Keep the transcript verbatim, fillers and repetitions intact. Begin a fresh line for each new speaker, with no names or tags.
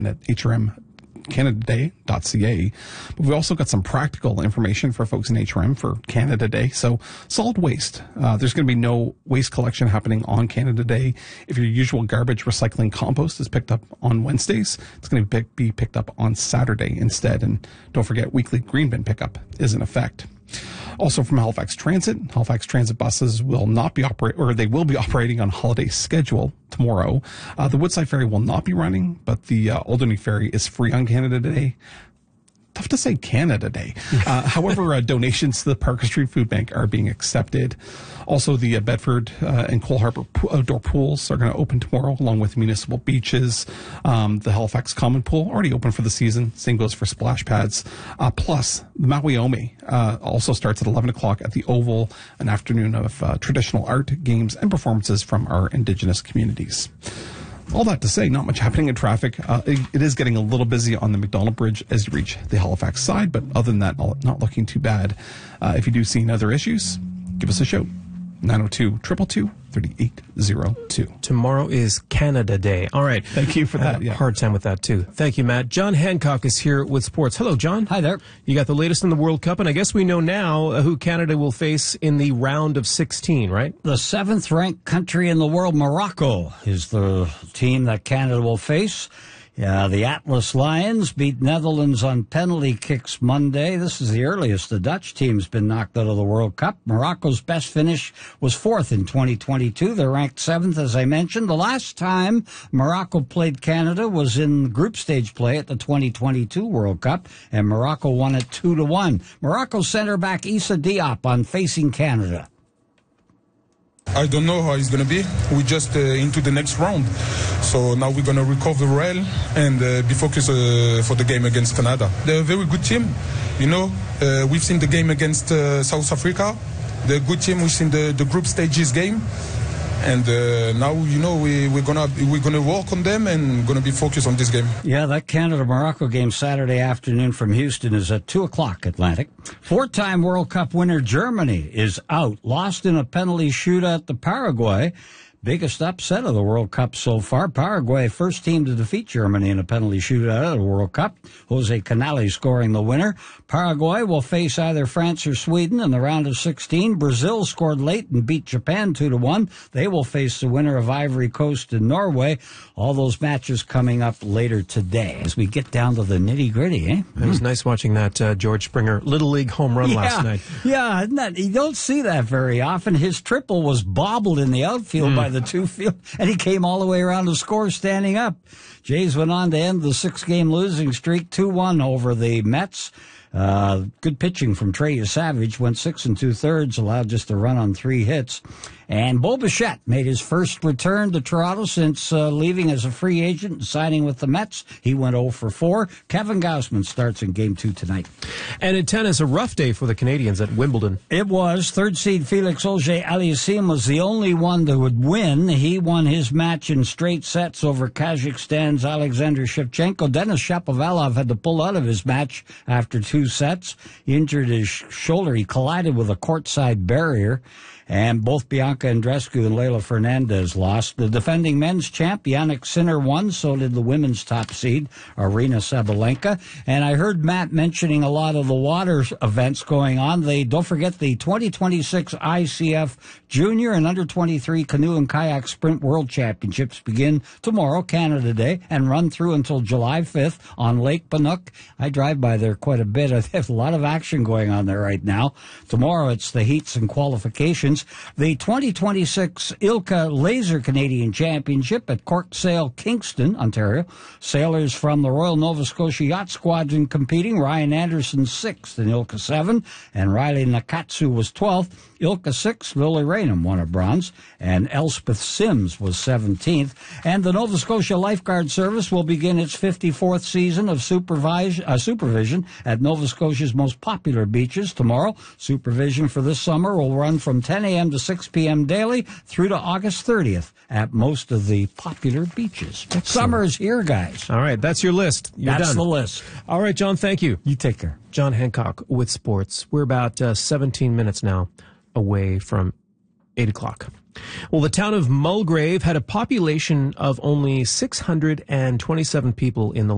at H R M Canada Day dot C A. But we've also got some practical information for folks in H R M for Canada Day. So solid waste. Uh, there's going to be no waste collection happening on Canada Day. If your usual garbage, recycling, compost is picked up on Wednesdays, it's going to be picked up on Saturday instead. And don't forget, weekly green bin pickup is in effect. Also from Halifax Transit, Halifax Transit buses will not be operate, or they will be operating on holiday schedule tomorrow. Uh, the Woodside Ferry will not be running, but the uh, Alderney Ferry is free on Canada Day. Tough to say Canada Day. Uh, however, uh, donations to the Parker Street Food Bank are being accepted. Also, the uh, Bedford uh, and Cole Harbour po- outdoor pools are going to open tomorrow, along with municipal beaches. Um, the Halifax Common Pool already open for the season. Same goes for splash pads. Uh, plus, the Maui Ome uh, also starts at eleven o'clock at the Oval, an afternoon of uh, traditional art, games, and performances from our Indigenous communities. All that to say, not much happening in traffic. Uh, it, it is getting a little busy on the McDonald Bridge as you reach the Halifax side, but other than that, not, not looking too bad. Uh, if you do see other issues, give us a shout. nine oh two, two two two, three eight oh two.
Tomorrow is Canada Day. All right.
Thank you for
I had
that.
a
Yeah.
hard time with that, too. Thank you, Matt. John Hancock is here with sports. Hello, John.
Hi there.
You got the latest in the World Cup, and I guess we know now uh, who Canada will face in the round of sixteen, right?
The seventh-ranked country in the world, Morocco, is the team that Canada will face. Yeah, the Atlas Lions beat Netherlands on penalty kicks Monday. This is the earliest the Dutch team's been knocked out of the World Cup. Morocco's best finish was fourth in twenty twenty-two. They're ranked seventh, as I mentioned. The last time Morocco played Canada was in group stage play at the twenty twenty-two World Cup, and Morocco won it two to one. Morocco center back Issa Diop on facing Canada.
I don't know how it's going to be. We're just uh, into the next round. So now we're going to recover well and uh, be focused uh, for the game against Canada. They're a very good team. You know, uh, we've seen the game against uh, South Africa. They're a good team. We've seen the, the group stages game. And uh, now, you know, we, we're gonna we're gonna work on them and gonna be focused on this game.
Yeah, that Canada-Morocco game Saturday afternoon from Houston is at two o'clock Atlantic. Four-time World Cup winner Germany is out, lost in a penalty shootout to Paraguay. Biggest upset of the World Cup so far. Paraguay, first team to defeat Germany in a penalty shootout at the World Cup. Jose Canale scoring the winner. Paraguay will face either France or Sweden in the round of sixteen. Brazil scored late and beat Japan two to one. They will face the winner of Ivory Coast and Norway. All those matches coming up later today as we get down to the nitty-gritty, eh?
It was nice watching that uh, George Springer Little League home run
yeah,
last night.
Yeah, isn't that, you don't see that very often. His triple was bobbled in the outfield mm. by the two field, and he came all the way around to score standing up. Jays went on to end the six-game losing streak two one over the Mets. Uh, good pitching from Trey Savage, went six and two-thirds, allowed just a run on three hits. And Bo Bichette made his first return to Toronto since uh, leaving as a free agent and signing with the Mets. He went oh for four. Kevin Gausman starts in game two tonight.
And in tennis, a rough day for the Canadians at Wimbledon.
It was. Third seed Felix Auger-Aliassime was the only one that would win. He won his match in straight sets over Kazakhstan's Alexander Shevchenko. Denis Shapovalov had to pull out of his match after two sets. He injured his shoulder. He collided with a courtside barrier. And both Bianca Andreescu and Leylah Fernandez lost. The defending men's champ, Yannick Sinner, won. So did the women's top seed, Aryna Sabalenka. And I heard Matt mentioning a lot of the water events going on. They don't forget the twenty twenty-six I C F Junior and Under twenty-three Canoe and Kayak Sprint World Championships begin tomorrow, Canada Day, and run through until July fifth on Lake Bannock. I drive by there quite a bit. There's a lot of action going on there right now. Tomorrow it's the heats and qualifications. The twenty twenty-six ILCA Laser Canadian Championship at Cork Sail, Kingston, Ontario. Sailors from the Royal Nova Scotia Yacht Squadron competing. Ryan Anderson sixth in ILCA seven, and Riley Nakatsu was twelfth. ILCA six, Lily Raynham won a bronze, and Elspeth Sims was seventeenth. And the Nova Scotia Lifeguard Service will begin its fifty-fourth season of supervise, uh, supervision at Nova Scotia's most popular beaches tomorrow. Supervision for this summer will run from ten a.m. to six p.m. daily through to August thirtieth at most of the popular beaches. Excellent. Summer is here, guys.
All right, that's your list. You're
that's
done.
the list.
All right, John, thank you.
You take care.
John Hancock with sports. We're about uh, seventeen minutes now away from eight o'clock. Well, the town of Mulgrave had a population of only six hundred twenty-seven people in the